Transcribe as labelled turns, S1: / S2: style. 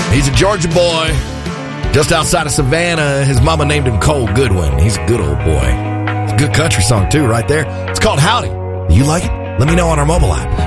S1: He's a Georgia boy, just outside of Savannah. His mama named him Cole Goodwin. He's a good old boy. It's a good country song, too, right there. It's called Howdy. Do you like it? Let me know on our mobile app.